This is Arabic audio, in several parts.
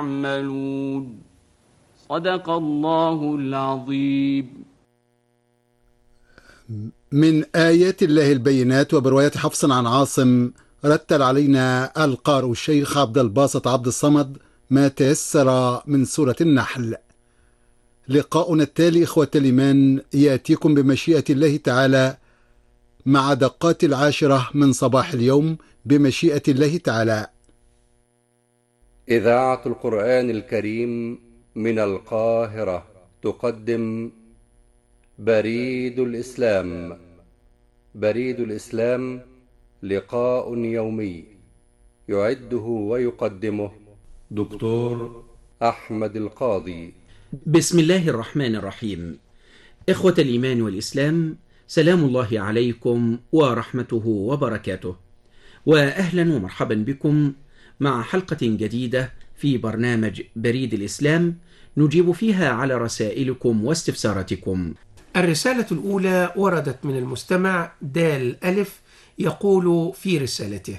يعملون. صدق الله العظيم. من آيات الله البينات. وبرواية حفص عن عاصم رتل علينا القارئ الشيخ عبد الباسط عبد الصمد ما تيسر من سورة النحل. لقاؤنا التالي إخوة الإيمان يأتيكم بمشيئة الله تعالى مع دقات 10 من صباح اليوم بمشيئة الله تعالى. إذاعة القرآن الكريم من القاهرة تقدم بريد الإسلام. بريد الإسلام لقاء يومي يعده ويقدمه دكتور أحمد القاضي. بسم الله الرحمن الرحيم. إخوة الإيمان والإسلام، سلام الله عليكم ورحمته وبركاته، وأهلا ومرحبا بكم مع حلقة جديدة في برنامج بريد الإسلام نجيب فيها على رسائلكم واستفساراتكم. الرسالة الأولى وردت من المستمع دال ألف، يقول في رسالته: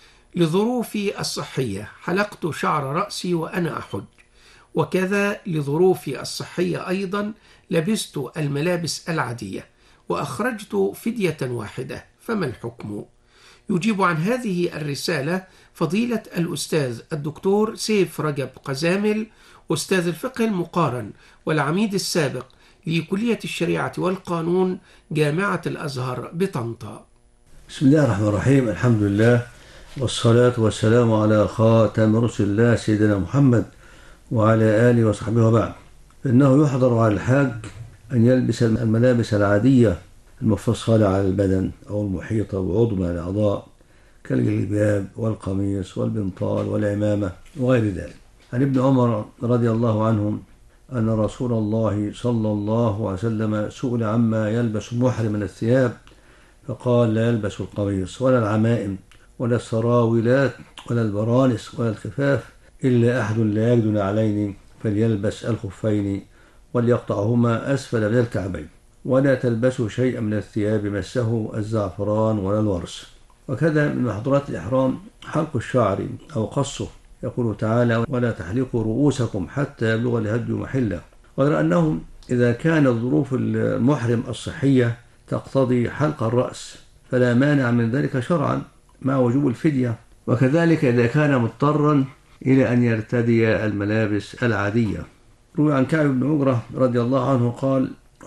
لظروفي الصحية حلقت شعر رأسي وأنا أحج، وكذا لظروفي الصحية أيضا لبست الملابس العادية وأخرجت فدية واحدة، فما الحكم؟ يجيب عن هذه الرسالة فضيلة الأستاذ الدكتور سيف رجب قزامل، أستاذ الفقه المقارن والعميد السابق لكلية الشريعة والقانون جامعة الأزهر بطنطا. بسم الله الرحمن الرحيم. الحمد لله والصلاة والسلام على خاتم رسل الله سيدنا محمد وعلى آله وصحبه وبعد. فإنه يحضر على الحاج أن يلبس الملابس العادية المفصلة على البدن أو المحيطة بعضو من الأعضاء كالجلباب والقميص والبنطال والعمامة وغير ذلك. عن ابن عمر رضي الله عنه أن رسول الله صلى الله عليه وسلم سئل عما يلبس المحرم من الثياب، فقال: لا يلبس القميص ولا العمائم ولا السراولات ولا البرانس ولا الخفاف إلا أحد لا يجد نعلين فليلبس الخفين وليقطعهما أسفل من الكعبين، ولا تلبسوا شيئا من الثياب مسه الزعفران ولا الورس. وكذا من محظورات الإحرام حلق الشعر أو قصه، يقول تعالى: ولا تحلقوا رؤوسكم حتى يبلغ الهدي محله. غير أنه إذا كانت ظروف المحرم الصحية تقتضي حلق الرأس فلا مانع من ذلك شرعا مع وجوب الفدية، وكذلك إذا كان مضطرا إلى أن يرتدي الملابس العادية. روي عن كعب بن عجرة رضي الله عنه قال: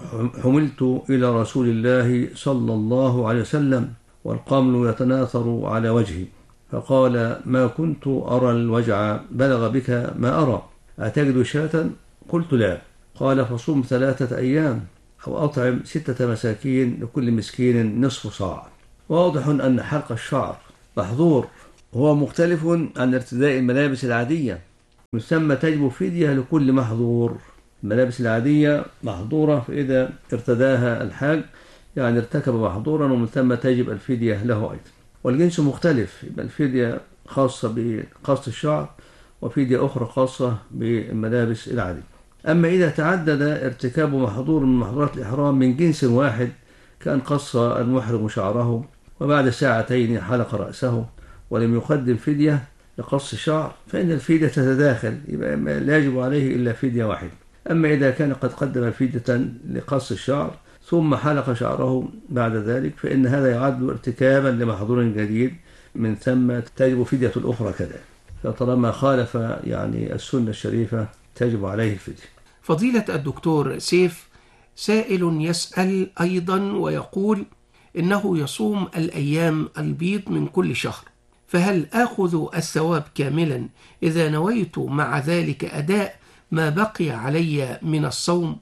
حملت إلى رسول الله صلى الله عليه وسلم والقمل يتناثر على وجهي، فقال: ما كنت أرى الوجع بلغ بك ما أرى، أتجد شاة؟ قلت: لا. قال: فصوم 3 أيام أو أطعم 6 مساكين لكل مسكين نصف صاع. واضح أن حلق الشعر محظور، وهو مختلف عن ارتداء الملابس العادية، من ثم تجب فدية لكل محظور. الملابس العادية محظورة، فإذا ارتداها الحاج يعني ارتكب محظورا، ومن ثم تجب الفدية له أيضا. والجنس مختلف، يبقى الفدية خاصة بقص الشعر وفدية أخرى خاصة بالملابس العادية. أما إذا تعدد ارتكاب محظور من محظورات الإحرام من جنس واحد، كان قص المحرم شعره وبعد 2 ساعة حلق رأسه ولم يقدم فدية لقص الشعر، فإن الفدية تتداخل، يبقى لا يجب عليه إلا فدية واحدة. أما إذا كان قد قدم فدية لقص الشعر ثم حلق شعره بعد ذلك، فإن هذا يعد ارتكابا لمحظور جديد، من ثم تجب فدية الأخرى كذلك. فطالما خالف يعني السنة الشريفة تجب عليه الفدية. فضيلة الدكتور سيف، سائل يسأل أيضا ويقول إنه يصوم الأيام البيض من كل شهر، فهل آخذ الثواب كاملا إذا نويت مع ذلك أداء ما بقي علي من الصوم،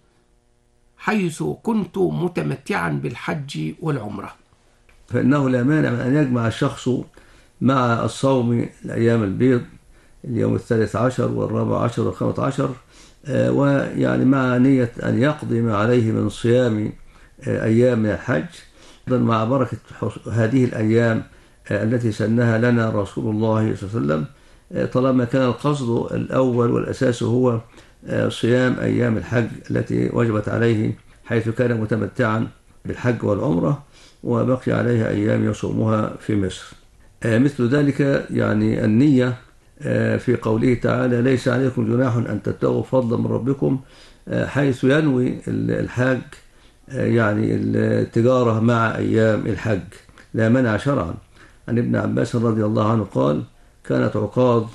حيث كنت متمتعا بالحج والعمرة؟ فإنه لا مانع من أن يجمع الشخص مع الصوم الأيام البيض، اليوم 13 و14 و15، ويعني مع نية أن يقضي ما عليه من صيام أيام من الحج، مع بركة هذه الأيام التي سنها لنا رسول الله صلى الله عليه وسلم، طالما كان القصد الأول والأساس هو صيام أيام الحج التي وجبت عليه، حيث كان متمتعا بالحج والعمرة وبقي عليها أيام يصومها في مصر. مثل ذلك يعني النية في قوله تعالى ليس عليكم جناح أن تبتغوا فضلا من ربكم، حيث ينوي الحاج يعني التجارة مع أيام الحج لا منع شرعا. عن ابن عباس رضي الله عنه قال كانت عقاد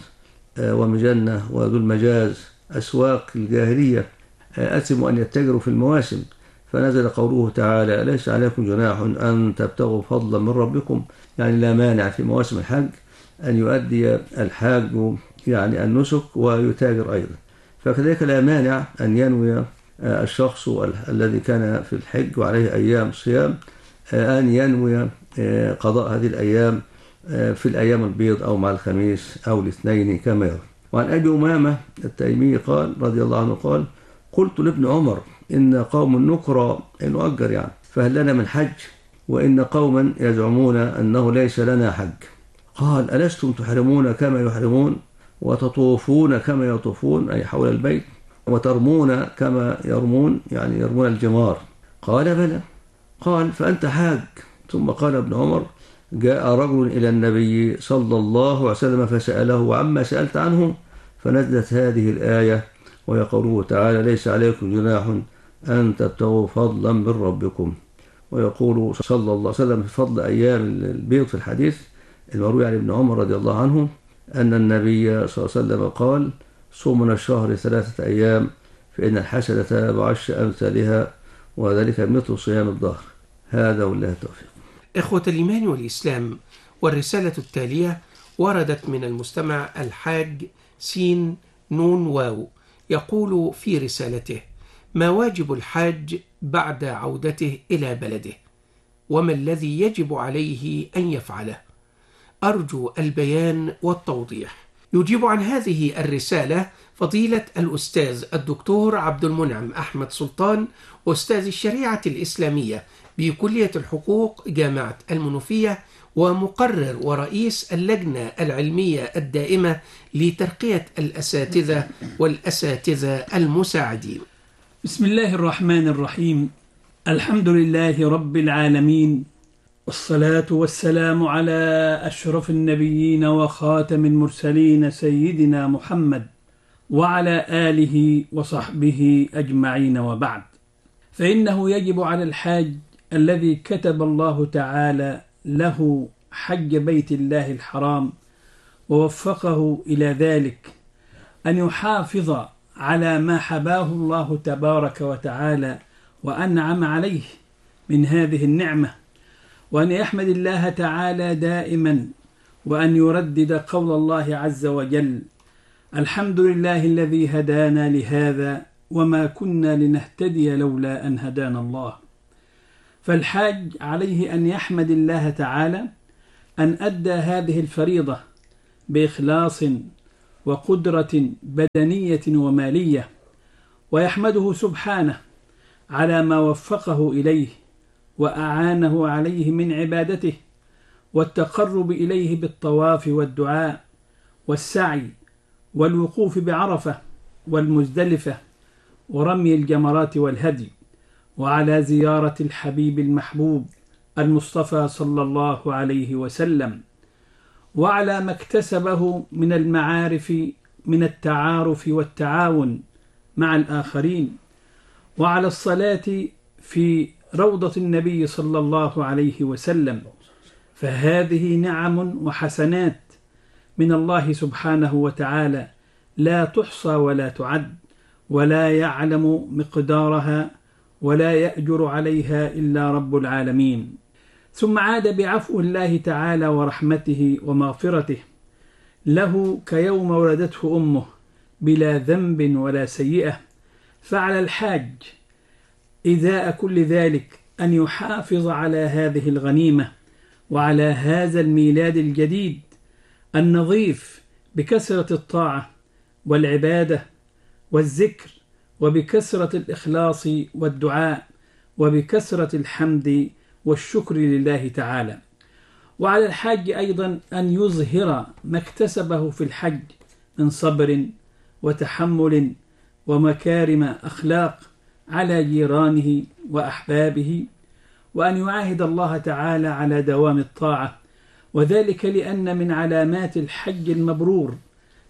ومجنة وذو المجاز أسواق الجاهلية أثموا أن يتجروا في المواسم، فنزل قوله تعالى ليس عليكم جناح أن تبتغوا فضلا من ربكم، يعني لا مانع في مواسم الحج أن يؤدي الحاج يعني النسك ويتاجر أيضا. فكذلك لا مانع أن ينوي الشخص الذي كان في الحج وعليه أيام صيام أن ينوي قضاء هذه الأيام في الأيام البيض أو مع الخميس أو الاثنين كما يرى. وعن أبي أمامة التيمي قال رضي الله عنه قال قلت لابن عمر إن قوم نكرى نؤجر يعني فهل لنا من حج، وإن قوما يزعمون أنه ليس لنا حج. قال ألستم تحرمون كما يحرمون وتطوفون كما يطوفون أي حول البيت وترمون كما يرمون يعني يرمون الجمار؟ قال بلى. قال فأنت حاج. ثم قال ابن عمر جاء رجل إلى النبي صلى الله عليه وسلم فسأله عما سألت عنه، فنزلت هذه الآية وهي قوله تعالى ليس عليكم جناح أن تبتغوا فضلا من ربكم. ويقول صلى الله عليه وسلم في فضل أيام البيض في الحديث المروي عن ابن عمر رضي الله عنه أن النبي صلى الله عليه وسلم قال صوموا من الشهر 3 أيام فإن الحسنة بعشر أمثالها وذلك مثل صيام الدهر. هذا والله التوفيق. إخوة الإيمان والإسلام، والرسالة التالية وردت من المستمع الحاج سين نون واو، يقول في رسالته: ما واجب الحاج بعد عودته إلى بلده؟ وما الذي يجب عليه أن يفعله؟ أرجو البيان والتوضيح. يجيب عن هذه الرسالة فضيلة الأستاذ الدكتور عبد المنعم أحمد سلطان، أستاذ الشريعة الإسلامية بكلية الحقوق جامعة المنوفية، ومقرر ورئيس اللجنة العلمية الدائمة لترقية الأساتذة والأساتذة المساعدين. بسم الله الرحمن الرحيم. الحمد لله رب العالمين، والصلاة والسلام على أشرف النبيين وخاتم المرسلين سيدنا محمد وعلى آله وصحبه أجمعين، وبعد. فإنه يجب على الحاج الذي كتب الله تعالى له حج بيت الله الحرام ووفقه إلى ذلك أن يحافظ على ما حباه الله تبارك وتعالى وأنعم عليه من هذه النعمة، وأن يحمد الله تعالى دائما، وأن يردد قول الله عز وجل: الحمد لله الذي هدانا لهذا وما كنا لنهتدي لولا أن هدانا الله. فالحاج عليه أن يحمد الله تعالى أن أدى هذه الفريضة بإخلاص وقدرة بدنية ومالية، ويحمده سبحانه على ما وفقه إليه وأعانه عليه من عبادته والتقرب إليه بالطواف والدعاء والسعي والوقوف بعرفة والمزدلفة ورمي الجمرات والهدي، وعلى زيارة الحبيب المحبوب المصطفى صلى الله عليه وسلم، وعلى ما اكتسبه من المعارف من التعارف والتعاون مع الآخرين، وعلى الصلاة في روضة النبي صلى الله عليه وسلم. فهذه نعم وحسنات من الله سبحانه وتعالى لا تحصى ولا تعد، ولا يعلم مقدارها ولا يأجر عليها إلا رب العالمين. ثم عاد بعفو الله تعالى ورحمته ومغفرته له كيوم ولدته أمه بلا ذنب ولا سيئة. فعلى الحاج إذاء كل ذلك أن يحافظ على هذه الغنيمة وعلى هذا الميلاد الجديد النظيف بكثرة الطاعة والعبادة والذكر، وبكثرة الإخلاص والدعاء، وبكثرة الحمد والشكر لله تعالى. وعلى الحاج أيضا أن يظهر ما اكتسبه في الحج من صبر وتحمل ومكارم أخلاق على جيرانه وأحبابه، وأن يعاهد الله تعالى على دوام الطاعة، وذلك لأن من علامات الحج المبرور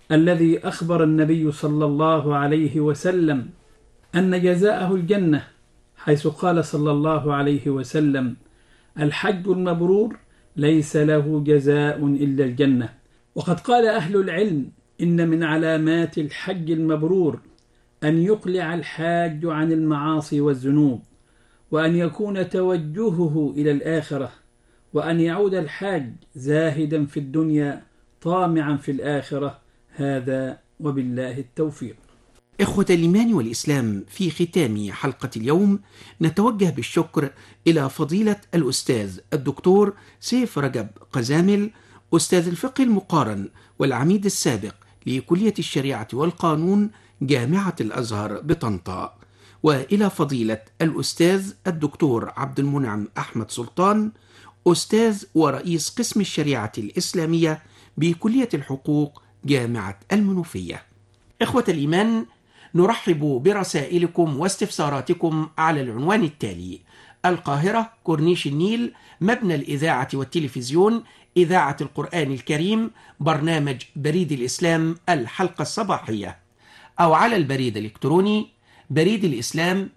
الذي أخبر النبي صلى الله عليه وسلم أن جزاءه الجنة، حيث قال صلى الله عليه وسلم: الحج المبرور ليس له جزاء إلا الجنة. وقد قال أهل العلم إن من علامات الحج المبرور أن يقلع الحاج عن المعاصي والذنوب، وأن يكون توجهه إلى الآخرة، وأن يعود الحاج زاهدا في الدنيا طامعا في الآخرة. هذا وبالله التوفيق. إخوة الإيمان والإسلام، في ختام حلقة اليوم نتوجه بالشكر إلى فضيلة الأستاذ الدكتور سيف رجب قزامل، أستاذ الفقه المقارن والعميد السابق لكلية الشريعة والقانون جامعة الأزهر بطنطا، وإلى فضيلة الأستاذ الدكتور عبد المنعم أحمد سلطان، أستاذ ورئيس قسم الشريعة الإسلامية بكلية الحقوق جامعة المنوفية. إخوة الإيمان، نرحب برسائلكم واستفساراتكم على العنوان التالي: القاهرة، كورنيش النيل، مبنى الإذاعة والتلفزيون، إذاعة القرآن الكريم، برنامج بريد الإسلام الحلقة الصباحية، أو على البريد الإلكتروني بريد الإسلام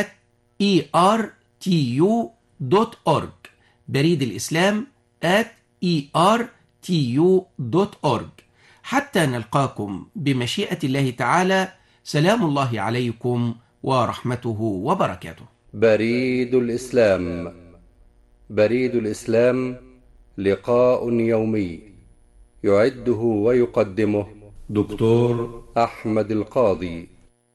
@ertu.org، بريد الإسلام @ertu.org. حتى نلقاكم بمشيئة الله تعالى، سلام الله عليكم ورحمته وبركاته. بريد الإسلام. بريد الإسلام لقاء يومي يعده ويقدمه دكتور أحمد القاضي.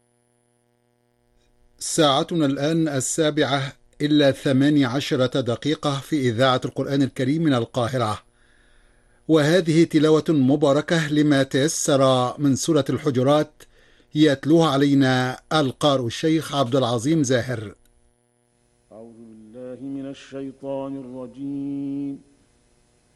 ساعتنا الآن 7:18 في إذاعة القرآن الكريم من القاهرة، وهذه تلاوة مباركة لما تيسر من سورة الحجرات، يتلوها علينا القارئ الشيخ عبد العظيم زاهر. أعوذ بالله من الشيطان الرجيم.